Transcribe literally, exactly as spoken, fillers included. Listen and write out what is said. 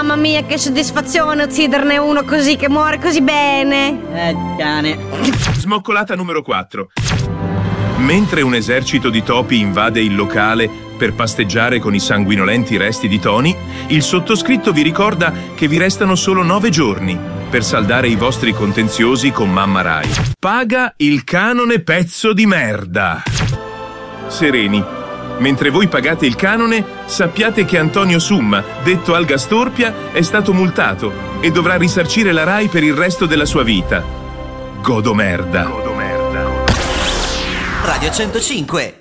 mamma mia, che soddisfazione ucciderne uno così, che muore così bene. Eh, cane. Smoccolata numero quattro. Mentre un esercito di topi invade il locale per pasteggiare con i sanguinolenti resti di Tony, il sottoscritto vi ricorda che vi restano solo nove giorni per saldare i vostri contenziosi con Mamma Rai. Paga il canone, pezzo di merda! Sereni. Mentre voi pagate il canone, sappiate che Antonio Summa, detto Alga Storpia, è stato multato e dovrà risarcire la Rai per il resto della sua vita. Godo merda. Godo merda. Radio centocinque.